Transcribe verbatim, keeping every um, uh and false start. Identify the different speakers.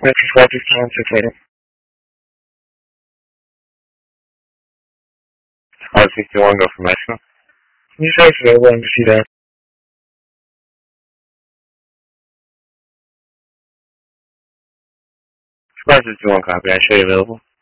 Speaker 1: Memphis five sixty-one, six eighty. five sixty-one, go for Mexico. New service available, and see that. five sixty-one, copy. I show you available.